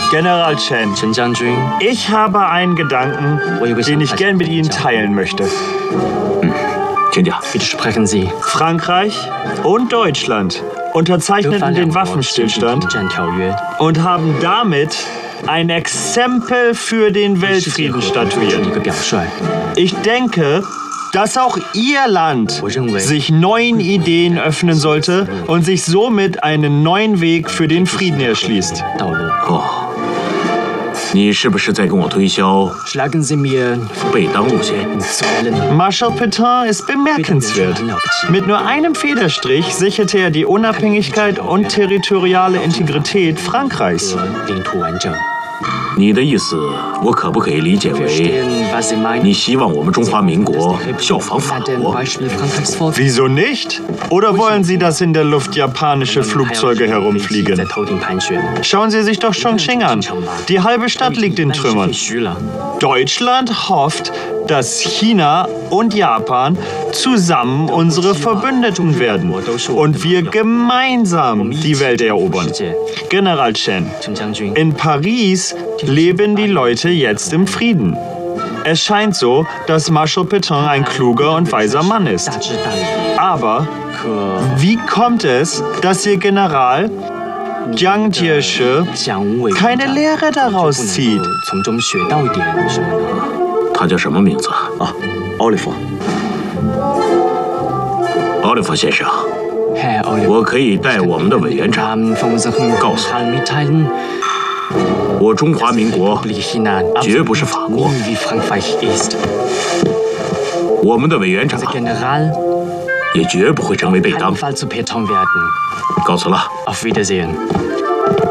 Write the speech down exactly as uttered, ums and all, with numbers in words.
General Chen, 陈将军， ich habe einen Gedanken, den ich gern mit Ihnen teilen möchte. 请讲。 bitte sprechen Sie. Frankreich und Deutschland unterzeichneten den Waffenstillstand 停战条约， und haben damit ein Exempel für den 世界和 Weltfrieden 平的一 statuiert. 个表率。 Ich denke, dass auch Ihr Land sich neuen Ideen öffnen sollte und sich somit einen neuen Weg für den Frieden erschließt. 道路， 哦，你是不是在跟我推销 schlagen Sie mir 贝当路线？ zu wählen. Marshal Pétain ist bemerkenswert. Mit nur einem Federstrich sicherte er die Unabhängigkeit und territoriale Integrität Frankreichs. 领土完整。 你的意思，我可不可以理解为 Verstehen, was Sie meinen? 你希望我们中华民国效仿法 dem 国？ Beispiel Frankreichs folgen? Wieso nicht? Oder wollen Sie, dass in der Luft japanische Flugzeuge 在 herumfliegen? 头顶盘旋。 Schauen Sie sich doch Chongqing an. Die halbe Stadt liegt in Trümmern. 虚了。 Deutschland hofft, dass China und Japan zusammen unsere Verbündeten werden und wir gemeinsam die Welt erobern. General Chen, 陈将军， in Paris leben die Leute jetzt im Frieden. Es scheint so, dass Marshal Pétain ein kluger und weiser Mann ist. 大智大理， Aber 可 wie kommt es, dass Ihr General Jiang Jieshi 讲无为 keine Lehre daraus 不能 zieht? 够从中学到一点什么呢？ 他叫什么名字？ 啊，奥利弗， 奥利弗先生， Herr Oliver， 我可以带我们的委员长 Namen von unserem 告诉 mitteilen， 我中华民国 Republik China 绝不是法国， nie wie Frankreich ist。 我们的委员长 Der General 也绝不会成为贝 keinen 当。 Fall zu Pétain werden. 告辞了。 Auf Wiedersehen.